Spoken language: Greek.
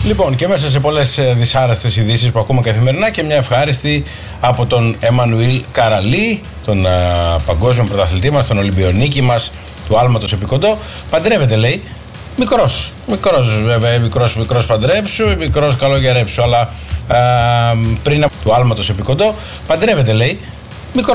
Λοιπόν, και μέσα σε πολλές δυσάρεστες ειδήσεις που ακούμε καθημερινά και μια ευχάριστη από τον Εμμανουήλ Καραλή, τον παγκόσμιο πρωταθλητή μας, τον Ολυμπιονίκη μας του άλματος επικοντό. Παντρεύεται, λέει. Μικρός βέβαια, μικρός παντρέψου, μικρός καλογερέψου, αλλά πριν από του άλματος επικοντό. Παντρεύεται, λέει.